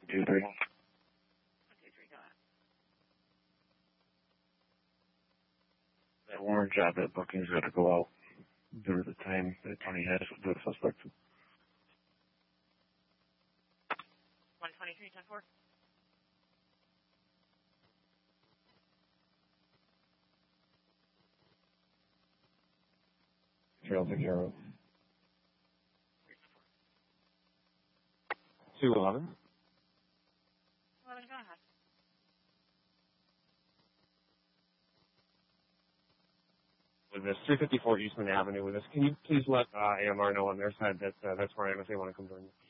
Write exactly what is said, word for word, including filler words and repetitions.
Two, three. One, two, three, go ahead. That warrant job, that booking's got to go out due to the time that Tony has with the suspect. one twenty-three, ten four. Sure, I'll take care of it. two eleven. eleven, go ahead. With this three fifty-four Eastman Avenue with this, can you please let uh, A M R know on their side that uh, that's where I am if they want to come join you?